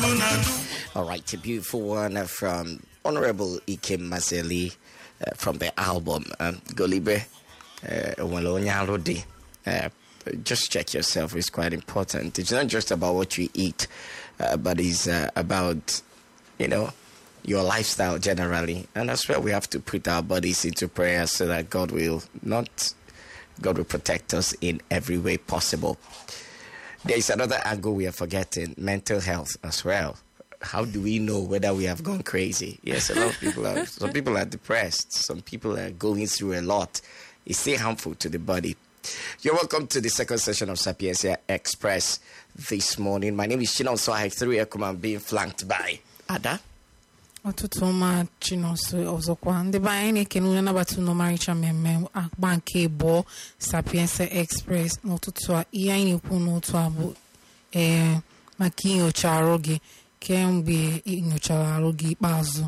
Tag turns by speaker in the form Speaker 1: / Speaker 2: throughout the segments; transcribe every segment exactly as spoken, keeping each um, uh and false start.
Speaker 1: All right, a beautiful one from Honorable Ikem Mazeli uh, from the album um, Golibe Walonyalodi. Uh, just check yourself, it's quite important. It's not just about what you eat, uh, but it's uh, about, you know, your lifestyle generally. And that's where we have to put our bodies into prayer so that God will not, God will protect us in every way possible. There is another angle we are forgetting, mental health as well. How do we know whether we have gone crazy? Yes, a lot of people are, some people are depressed. Some people are going through a lot. It's still harmful to the body. You're welcome to the second session of Sapiencia Express this morning. My name is Chinon, so I have three Ekuma being flanked by Ada.
Speaker 2: Otutoma Chinoso Ozokwa ndị ba anyị na-ekene unu nabata unu maricha mmemme agba nke bụ Sapienza Express n'ụtụtụ a ihe anyị na-ekwu n'otu a bụ ee maka inyocha arụ gị kemgbe inyochara arụ gị ikpeazụ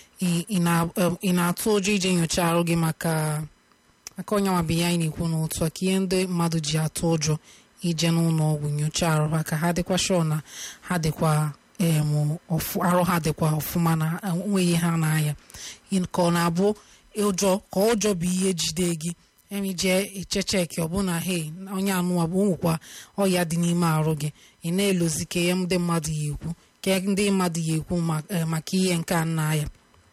Speaker 2: ị na-atụ ụjọ ije inyocha arụ gị maka maka onye nwabi ya anyị na-ekwu n'otu a ka ihe ndị mmadụ ji atụ ụjọ ije n'ụlọ ọgwụ nyocha arụ ha ka ha dịkwa shọ na ha dịkwa emu arụ ha dịkwa ọfụma na enweghị ha n'anya ka ọ na-abụ ụjọ ka ụjọ bụ ihe jide gị emi jee echecheki ọbụna he onye anụwa bụ nwekwa ọya dị n'ime arụ gị ị na-elozi ka ihe ndị mmadụ ya ekwu ka ndị mmadụ ya ekwu maka ihe nke a nna ya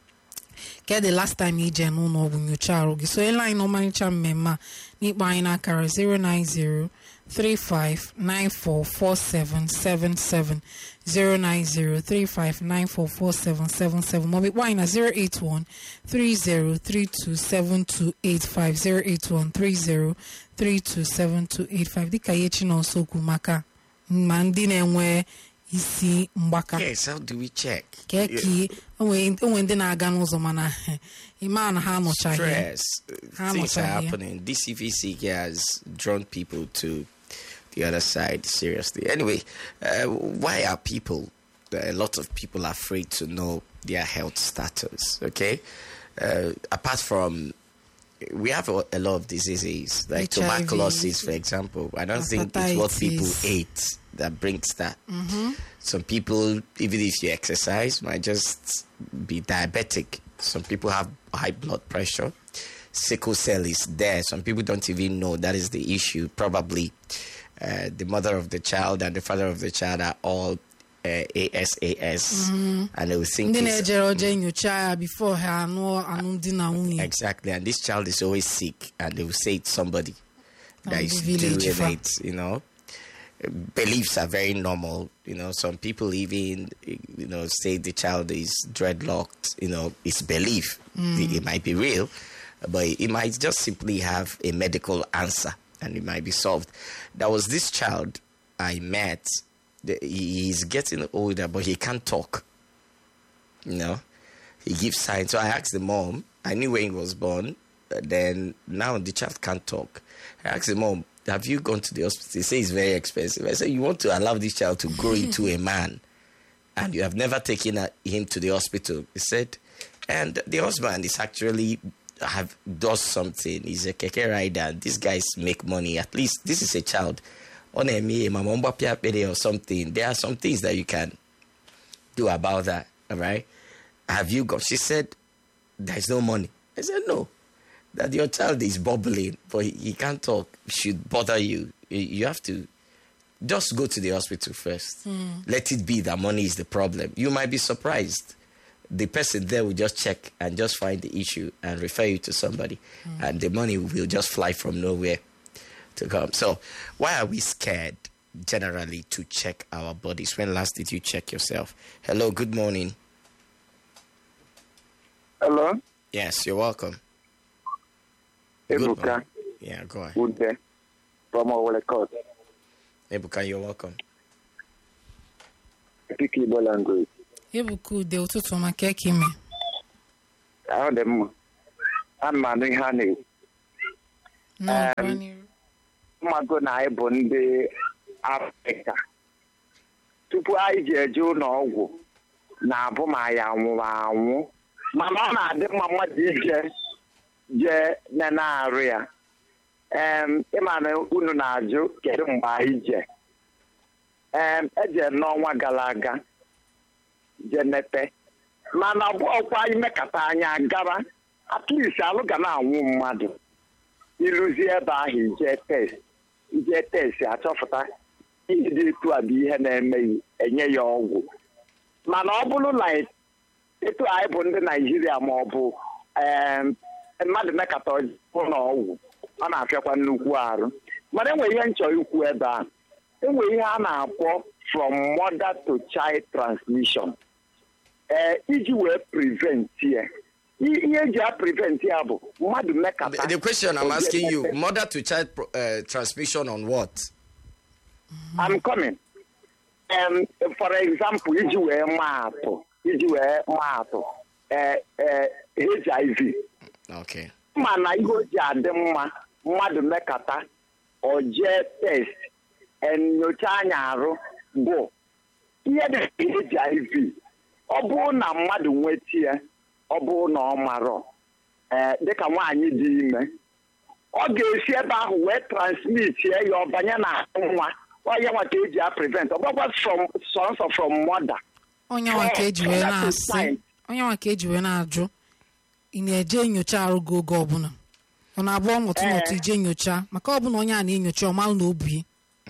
Speaker 2: ka the last time ije n'ụlọ ọgwụ nyocha arụ gị so ele anyị n'ọmarịcha mmemme a n'ikpe anyị n'akara zero nine zero three five nine four four seven seven seven zero nine zero three five nine four four seven seven seven maọbụ ikpọ anyị na zero eight one three zero three two seven two eight five zero eight one three zero three two seven two eight five dịka ihe Chinonso okwu maka ma ndị na-enwe isi mgbaka.
Speaker 1: Yes, how do we check?
Speaker 2: Keki onwe ndị na-aga n'ụzọ mana ima na ha anọchaghị.
Speaker 1: Stress, things are happening. This C V C has drawn people to the other side, seriously. Anyway, uh, why are people, a lot of people are afraid to know their health status, okay? Uh, apart from, we have a, a lot of diseases, like H I V, tuberculosis, for example. I don't think it's what people ate that brings that.
Speaker 2: Mm-hmm.
Speaker 1: Some people, even if you exercise, might just be diabetic. Some people have high blood pressure. Sickle cell is there. Some people don't even know that is the issue. Probably uh, the mother of the child and the father of the child are all uh, A S A S.
Speaker 2: Mm-hmm.
Speaker 1: And they will think
Speaker 2: before her,
Speaker 1: exactly. And this child is always sick. And they will say it's somebody that is doing it, you know. Beliefs are very normal, you know. Some people even, you know, say the child is dreadlocked. You know, it's belief. Mm. It, it might be real, but it might just simply have a medical answer, and it might be solved. There was this child I met. The, he's getting older, but he can't talk. You know, he gives signs. So I asked the mom. I knew when he was born. Then now the child can't talk. I asked the mom, have you gone to the hospital? They say it's very expensive. I said, you want to allow this child to grow into a man and you have never taken a, him to the hospital. He said, and the husband is actually have does something. He's a keke rider. These guys make money. At least this is a child. On a me, or something. There are some things that you can do about that. All right. Have you got? She said, there's no money. I said, no. That your child is bubbling, but he, he can't talk, should bother you. You have to just go to the hospital first.
Speaker 2: Mm.
Speaker 1: Let it be that money is the problem. You might be surprised. The person there will just check and just find the issue and refer you to somebody. Mm. And the money will just fly from nowhere to come. So why are we scared generally to check our bodies? When last did you check yourself? Hello, good morning.
Speaker 3: Hello?
Speaker 1: Yes, you're welcome.
Speaker 3: Ebuka.
Speaker 1: Yeah, go ahead.
Speaker 3: Good day. From our court.
Speaker 1: Ebuka, you're welcome.
Speaker 3: Speak Igbo language.
Speaker 2: Ebuka, de ụtụtụ maka ekime.
Speaker 3: Ahụ dị mma. A ma anụ ihe a na-ekwu. Mmadụ na anyị bụ ndị Afrịka. Tupu anyị ji eje ụlọ ọgwụ na-abụ ma ya nwụrụ anwụ. Mana ọ na-adị mma mmadụ ije je na-arụ ya. Em ịma na unu na-ajụ kedu mgbe anyị je. Em eje n'ọnwa gara aga jenete mana ọ bụ ọkwa imekata anya gara at least alụ ga na-anwụ mmadụ ịrụzi ebe ahụ ije test ije test achọpụta ihe dị etu a bụ ihe na-eme enye ya ọgwụ mana ọ bụrụ na etu anyị bụ ndị Naijiria ma ọ bụ mmadụ mekata ụlọ ọgwụ ọ na-afịakwa nnukwu arụ mana enwe ihe nchọ ikwu ebe a enwe ihe a na-akpọ from mother to child transmission ee iji wee prevent ya ihe eji a prevent ya bụ mmadụ mekata.
Speaker 1: The question I'm asking you, mother to child uh, transmission on what?
Speaker 3: I'm coming. Um, for example, iji wee maa atụ iji wee maa atụ H I V.
Speaker 1: Okay.
Speaker 3: Mana ihe o ji adị mma mmadụ mekata o jee test enyocha anya arụ bụ ihe dị H I V. Ọ bụrụ na mmadụ nweta ya ọ bụrụ na ọ marọ ee dịka nwaanyị dị ime ọ ga-esi ebe ahụ wee transmit ya ya ọbanye na nwa onye nwa ka eji a prevent ọ bụkwa from sons of from mother.
Speaker 2: Onye nwa ka eji wee na-asị onye nwa ka eji wee na-ajụ ị na-eje nyocha arụ gị oge ọbụla ọ na-abụ ọmụtụ n'otu ije nyocha maka ọbụla onye a na-enyocha ọ malụ na obi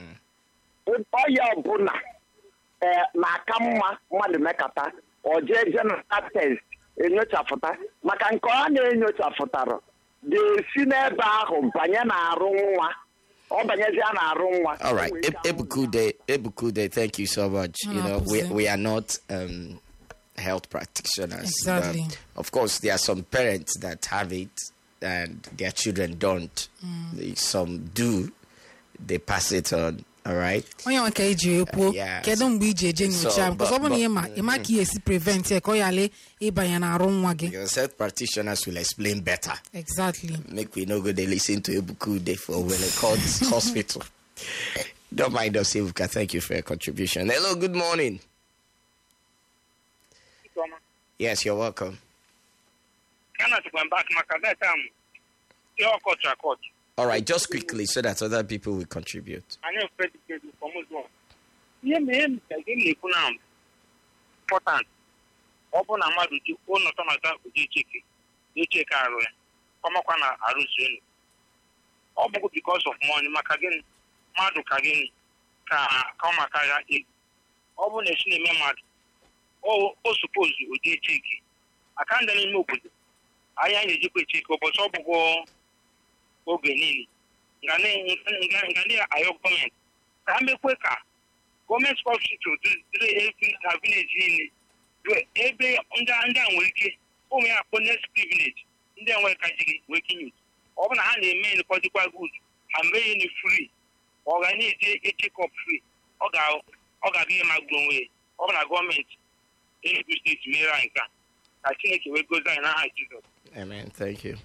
Speaker 3: onye ọbụla ee na-aka mma mmadụ mekata o jee general test enyochapụta maka nke ọ na-enyochapụtara ga-esi n'ebe ahụ banye na-arụ nwa ọ banyezia na-arụ nwa.
Speaker 1: All right, Ebukude, Ebukude, thank you so much. You know, we we are not um, health practitioners.
Speaker 2: Exactly.
Speaker 1: But of course, there are some parents that have it and their children don't. Mm. Some do, they pass it on. All right.
Speaker 2: Onye nwa ka eji ekwu kedu mgbe ije eje nyocha because ọ bụ na ịma ịma ka esi prevent ya ka ọ yale ịbanye na arụ nwa gị.
Speaker 1: Your health practitioners will explain better.
Speaker 2: Exactly.
Speaker 1: Make we no go dey listen to Ebukude for Wele Court Hospital. Don't mind us, Ebuka. Thank you for your contribution. Hello, good morning. Yes, you're welcome.
Speaker 4: Can I come back that time? Your court court.
Speaker 1: All right, just quickly so that other people will contribute.
Speaker 4: I know Fred is from Muslim. Yeah, man, I didn't live now. Important. Open a mother to own automata with you check it. You check our way. Come up on a Russian. All because of money, Macagin, Madu Kagin, Kamakaga, all nation mad. Oh, suppose you would check it. I can't then move with it. I ain't a check, but so go. Oge niile ngane ayo gọọmenti ka ha mekwe ka gọọmenti hospital dị na village niile ebe ndị ndị a nwere ike ụmụ ya akpọ next privilege ndị enwere ka jiri wee kinye ọ bụ na ha na-eme nkwazikwa good ha mee ni free ọ ga na-eje check up free ọ ga ọ ga ihe magbuo onwe ọ bụ na gọọmenti Enugu steeti mere anyị nke ka Chineke wee gozie anyị n'aha Jizọs.
Speaker 1: Amen. Thank you.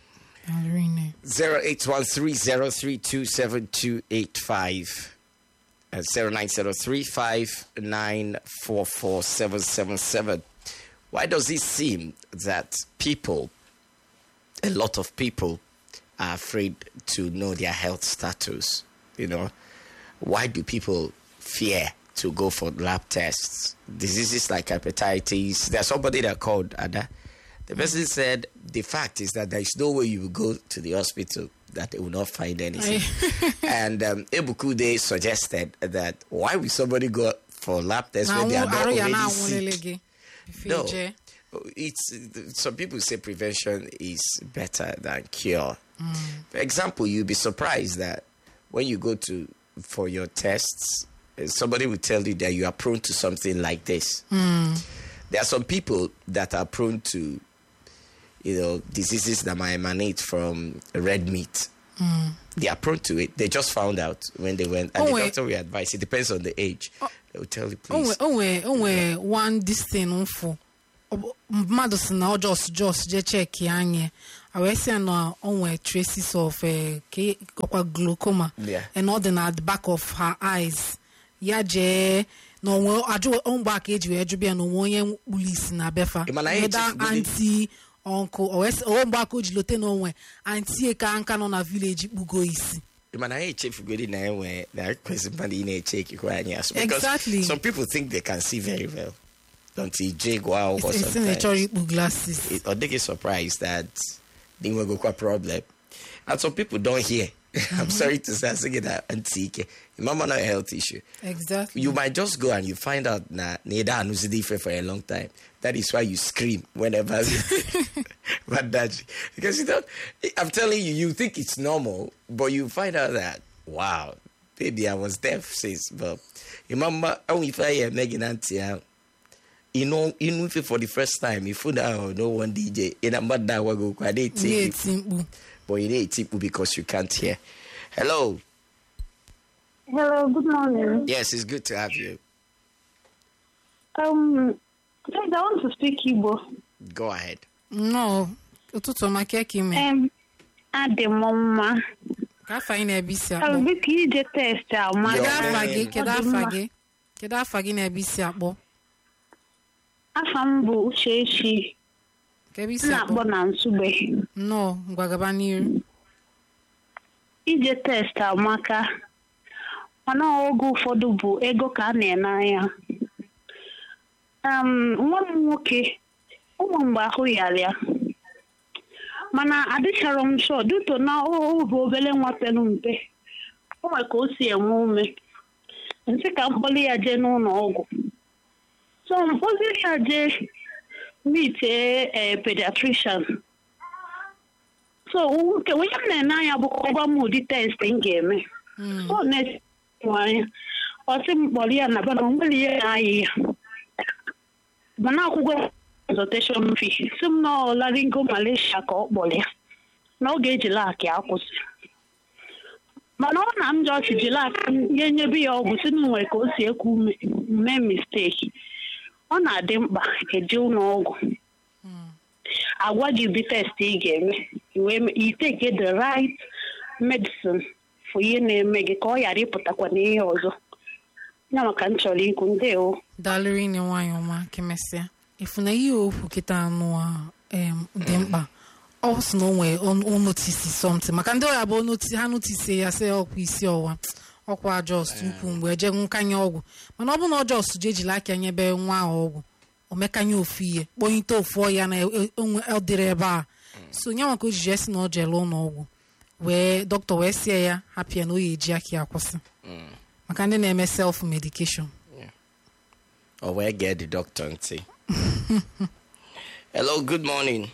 Speaker 2: Zero
Speaker 1: eight one three zero three two seven two eight five and zero nine zero three five nine four four seven seven seven. Why does it seem that people, a lot of people, are afraid to know their health status? You know, why do people fear to go for lab tests? Diseases like hepatitis. There's somebody that called Ada. The person said the fact is that there is no way you will go to the hospital that they will not find anything. And um, Ebukude suggested that why would somebody go for lab tests when they are not already sick? No, it's some people say prevention is better than cure. Mm. For example, you'll be surprised that when you go to for your tests, somebody will tell you that you are prone to something like this. Mm. There are some people that are prone to, you know, diseases that might emanate from red meat. Mm. They are prone to it. They just found out when they went, and oh, the wait. doctor will advise. It depends on the age. Oh, they will tell you, please.
Speaker 2: Oh, wait, oh, wait, yeah. One this thing for medicine now just just just check yange. I will say no on traces of uh, glaucoma. Yeah. And all then at the back of her eyes. Yeah, je. No, well, I do on back age where you be no one police na befa. Whether auntie, uncle, or on back age lote no one auntie can can on a village bugo isi.
Speaker 1: Man, I hate if you go in where there is somebody in a check you because
Speaker 2: exactly.
Speaker 1: Some people think they can see very well. until jig wow or
Speaker 2: It's in the glasses.
Speaker 1: It, or they get surprised that they will go quite problem. And some people don't hear. Mm-hmm. I'm sorry to say, saying that antique. Mama, not a health issue.
Speaker 2: Exactly.
Speaker 1: You might just go and you find out that Neda and different for a long time. That is why you scream whenever. But that, because you don't. I'm telling you, you think it's normal, but you find out that wow, baby, I was deaf since. But remember, only if I am making auntie out. You know, even if for the first time, if you know no one D J, in a mad that will go quite eight. But you need tip because you can't hear. Hello.
Speaker 5: Hello, good morning.
Speaker 1: Yes, it's good to have you.
Speaker 5: Um, I want to speak Igbo.
Speaker 1: Go ahead.
Speaker 2: No, ututu makeki me.
Speaker 5: Um, ade mama.
Speaker 2: Ka fa ina bisi akpo.
Speaker 5: I'll be ki je test a ma.
Speaker 2: Keda fage, keda fage. Keda fage na bisi akpo.
Speaker 5: Afambu sheshi.
Speaker 2: Ke bisi akpo.
Speaker 5: Na bo na nsube.
Speaker 2: No, ngwagaba niru.
Speaker 5: Ije test a maka. Mana oge ụfọdụ bụ ego ka a na-ene anya. Um, nwa m nwoke ụmụ mgbe ahụ yarịa mana adịchara m sọ duto na ọ bụ obere nwa pelu mpe o nwere ka o si enwe ume ntị ka mkpọli ya jee n'ụlọ ọgwụ so mkpọzi ya jee meet a pediatrician so nke onye m na-ene anya bụ ọgwa m ụdị test m ga-eme ọ na-esi anya ọ sị m kpọrọ ya na bana nwere ihe na-ayị ya mana akwụkwọ consultation fee si m na laringo Malaysia ka ọ kpọrọ ya na ọ ga-eji laakị akwụsị mana ọ na m ji ọchị ji laakị ya enyebe ya ọgwụ si na nwere ka o si ekwu ume mistake ọ na-adị mkpa eje ụlọ ọgwụ agwa gị bi test ị ga-eme you take the right medicine for ihe na-eme gị ka ọ ghara ịpụtakwa n'ihe ọzọ ya maka m chọrọ ikwu ndewo
Speaker 2: dalịrị ni nwanyị ọma kemesịa ifuna ihe okwu kịta anụ a dị mkpa ọ sị na o nwee onotisi something maka ndị ọya bụ ha notisi ya sị ọkwa isi ọwa ọkwa just ukwu mgbe eje nkanye ọgwụ mana ọ bụ na ọjọọ sụje ejila aka nyebe nwa ahụ ọgwụ o mekanye ofu ihe kpọnyite ofu ọya na ọ dịrị ebe a so nye maka ojiji esi na ọ jele ụlọ ọgwụ wee dọkịta wee sie ya hapịa na o ya eji aka ya akwụsị maka ndị na-eme self medication.
Speaker 1: Or where get the doctor and say. Hello, good morning.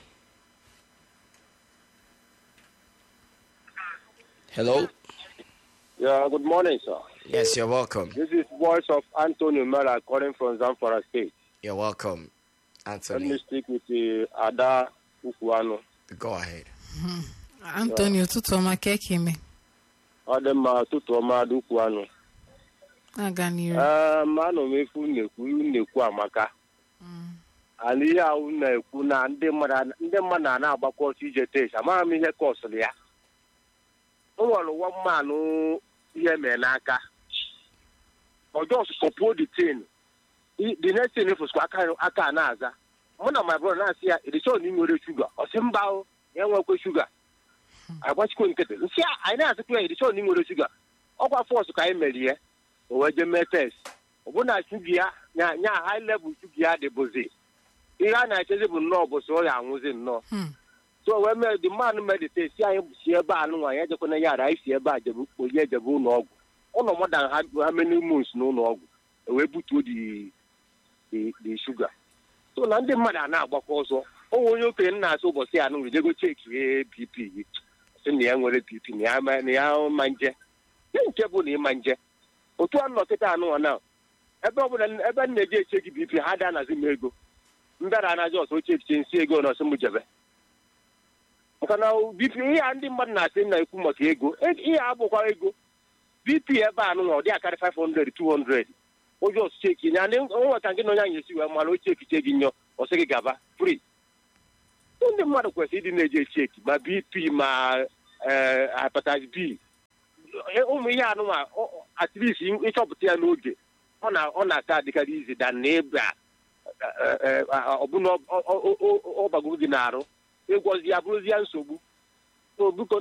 Speaker 1: Hello.
Speaker 6: Yeah, good morning, sir.
Speaker 1: Yes, you're welcome.
Speaker 6: This is voice of Antonio Mela calling from Zamfara State.
Speaker 1: You're welcome, Anthony.
Speaker 6: Let me speak with the Ada Ukuano.
Speaker 1: Go ahead.
Speaker 2: Mm-hmm. Antonio, tutu ọma keke me.
Speaker 6: Adema tutu ọma Ada Ukuano.
Speaker 2: Aga n'iru.
Speaker 6: Eh, mano mefu nekwu nekwu amaka. Mm. Ali ya u nekwu na ndị mmadụ ndị mmadụ na-agbakọ ọsọ ije test. Amaghị m ihe kọsụrụ ya. O nwere one man ihe mee n'aka. Or just support the thing. The next thing is aka aka na-aza. Mụ na my brother na-asị ya, "Ị chọrọ nwere sugar." Ọ sị mba o, ya nwekwe sugar. Agbachikwa nkịtị. Nsị anyị na-asịkwa ya, "Ị chọrọ nwere sugar." Ọkwa force ka anyị mere ya. O weje metes. Ọbụna sugar ya nya high level sugar dị bụzi. Ihe a na-echezi bụ nnọọ bụ so ya anwụzi nnọọ. So we me the man meditate si anyị si ebe a nwa ya jekwana ya ara isi ebe a jebu onye jebu ụlọ ọgwụ. Ụlọ more than how many months n'ụlọ ọgwụ. We butuo the the the sugar. So na ndị mmadụ na-agbakọ ọzọ. O onye okenye na-asị ụbọchị a nụ jego check B P gị. Sị na ya nwere B P na ya na ya ma nje. Nke bụ na ịma nje. Otu a nọkịta anụ na ebe ọbụla ebe na-eji eche gị B P ha da nazi m ego. Mbara anaghị ọsọ oche echiche nsi ego na ọsọ m jebe. Maka na B P ihe a ndị mmadụ na-asị na-ekwu maka ego ihe abụkwa ego B P ebe a nụ ọ dị akarị five hundred two hundred oge ọsọ cheki na ndị nweta gị na onye anyị esi wee mara oche ekiche gị nyọ ọsọ gị gaba free. Ndị mmadụ kwesịrị ịdị na-eji echeki ma B P ma hepatitis B ụmụ ihe anụnwa at least ịchọpụta ya n'oge ọ na-aka adịkarị izi da na ebe a ọbụna ọ bagoro gị n'arụ ịgwọzi ya bụrụzi ya nsogbu.